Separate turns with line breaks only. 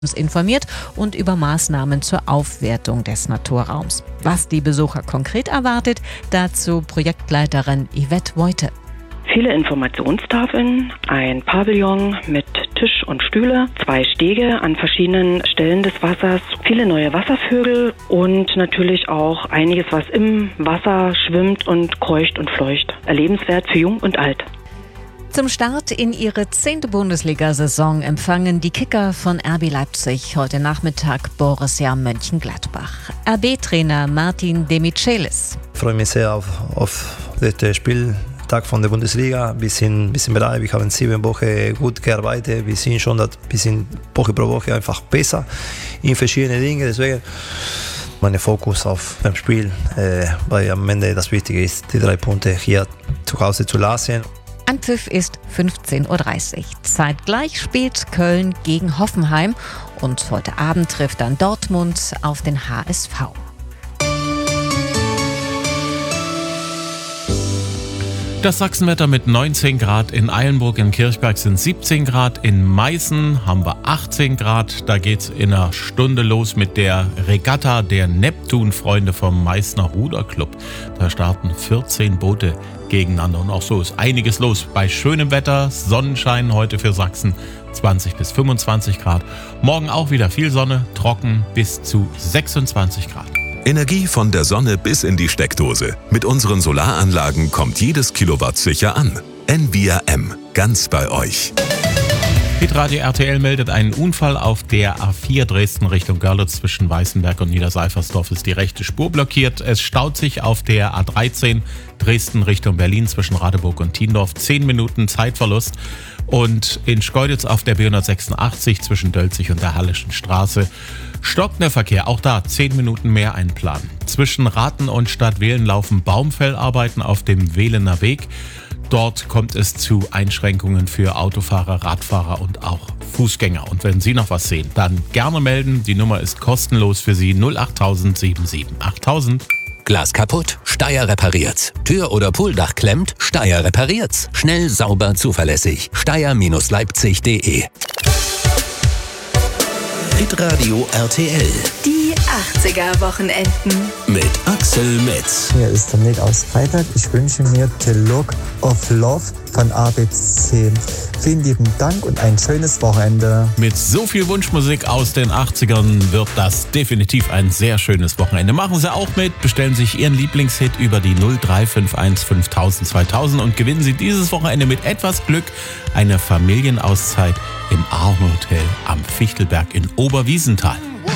informiert und über Maßnahmen zur Aufwertung des Naturraums. Was die Besucher konkret erwartet, dazu Projektleiterin Yvette Woite.
Viele Informationstafeln, ein Pavillon mit Tisch und Stühle, 2 Stege an verschiedenen Stellen des Wassers, viele neue Wasservögel und natürlich auch einiges, was im Wasser schwimmt und keucht und fleucht. Erlebenswert für Jung und Alt.
Zum Start in ihre 10. Bundesliga-Saison empfangen die Kicker von RB Leipzig heute Nachmittag Borussia Mönchengladbach. RB-Trainer Martin De Michelis.
Ich freue mich sehr auf das Spieltag von der Bundesliga. Wir sind bereit, wir haben 7 Wochen gut gearbeitet. Wir sind schon ein bisschen Woche pro Woche einfach besser in verschiedenen Dingen. Deswegen mein Fokus auf dem Spiel, weil am Ende das Wichtige ist, die 3 Punkte hier zu Hause zu lassen.
Anpfiff ist 15:30 Uhr. Zeitgleich spielt Köln gegen Hoffenheim und heute Abend trifft dann Dortmund auf den HSV.
Das Sachsenwetter mit 19 Grad, in Eilenburg in Kirchberg sind 17 Grad, in Meißen haben wir 18 Grad. Da geht's in einer Stunde los mit der Regatta der Neptun-Freunde vom Meißner Ruderclub. Da starten 14 Boote gegeneinander und auch so ist einiges los. Bei schönem Wetter, Sonnenschein heute für Sachsen, 20 bis 25 Grad. Morgen auch wieder viel Sonne, trocken bis zu 26 Grad.
Energie von der Sonne bis in die Steckdose. Mit unseren Solaranlagen kommt jedes Kilowatt sicher an. Envia M, ganz bei euch.
Hitradio RTL meldet einen Unfall auf der A4 Dresden Richtung Görlitz. Zwischen Weißenberg und Niederseifersdorf ist die rechte Spur blockiert. Es staut sich auf der A13 Dresden Richtung Berlin zwischen Radeburg und Tiendorf. 10 Minuten Zeitverlust. Und in Schkeuditz auf der B186 zwischen Dölzig und der Hallischen Straße stockt der Verkehr. Auch da 10 Minuten mehr einplanen. Zwischen Rathen und Stadtwehlen laufen Baumfellarbeiten auf dem Wehlener Weg. Dort kommt es zu Einschränkungen für Autofahrer, Radfahrer und auch Fußgänger. Und wenn Sie noch was sehen, dann gerne melden. Die Nummer ist kostenlos für Sie 08000 77 8000.
Glas kaputt? Steyr repariert's. Tür oder Pooldach klemmt? Steyr repariert's. Schnell, sauber, zuverlässig. Steyr-Leipzig.de.
Hitradio RTL.
Die 80er-Wochenenden.
Mit Axel Metz.
Hier ist Dominik aus Freiberg. Ich wünsche mir The Look of Love von ABC. Vielen lieben Dank und ein schönes Wochenende.
Mit so viel Wunschmusik aus den 80ern wird das definitiv ein sehr schönes Wochenende. Machen Sie auch mit, bestellen sich Ihren Lieblingshit über die 0351 5000 2000 und gewinnen Sie dieses Wochenende mit etwas Glück eine Familienauszeit im Arno Hotel am Fichtelberg in Oberwiesenthal.